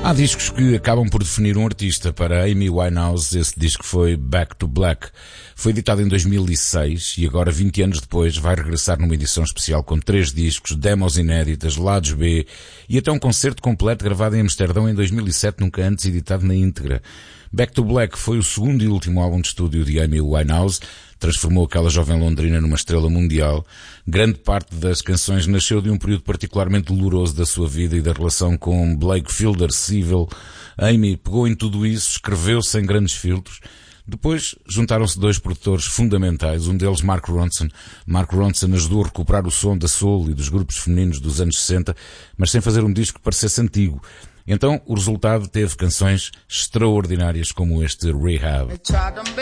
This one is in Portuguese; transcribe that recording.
Há discos que acabam por definir um artista. Para Amy Winehouse, esse disco foi Back to Black. Foi editado em 2006 e agora, 20 anos depois, vai regressar numa edição especial com 3 discos, demos inéditas, lados B e até um concerto completo gravado em Amsterdão em 2007, nunca antes editado na íntegra. Back to Black foi o segundo e último álbum de estúdio de Amy Winehouse. Transformou aquela jovem londrina numa estrela mundial. Grande parte das canções nasceu de um período particularmente doloroso da sua vida e da relação com Blake Fielder-Civil. Amy pegou em tudo isso, escreveu sem grandes filtros. Depois juntaram-se 2 produtores fundamentais, um deles Mark Ronson. Mark Ronson ajudou a recuperar o som da soul e dos grupos femininos dos anos 60, mas sem fazer um disco que parecesse antigo. Então o resultado teve canções extraordinárias como este Rehab.